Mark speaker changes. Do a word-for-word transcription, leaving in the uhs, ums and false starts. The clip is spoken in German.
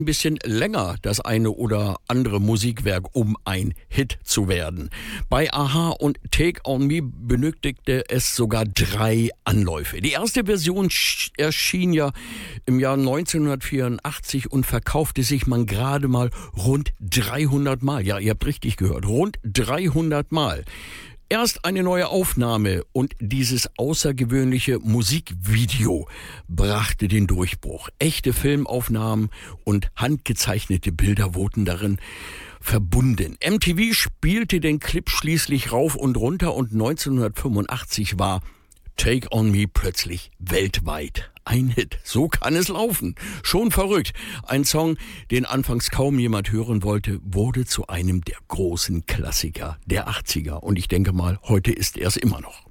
Speaker 1: Ein bisschen länger das eine oder andere Musikwerk, um ein Hit zu werden. Bei Aha und Take On Me benötigte es sogar drei Anläufe. Die erste Version erschien ja im Jahr neunzehnhundertvierundachtzig und verkaufte sich man gerade mal rund dreihundert Mal. Ja, ihr habt richtig gehört, rund dreihundert Mal. Erst eine neue Aufnahme und dieses außergewöhnliche Musikvideo brachte den Durchbruch. Echte Filmaufnahmen und handgezeichnete Bilder wurden darin verbunden. M T V spielte den Clip schließlich rauf und runter und neunzehnhundertfünfundachtzig war Take On Me plötzlich weltweit ein Hit. So kann es laufen. Schon verrückt. Ein Song, den anfangs kaum jemand hören wollte, wurde zu einem der großen Klassiker der achtziger. Und ich denke mal, heute ist er es immer noch.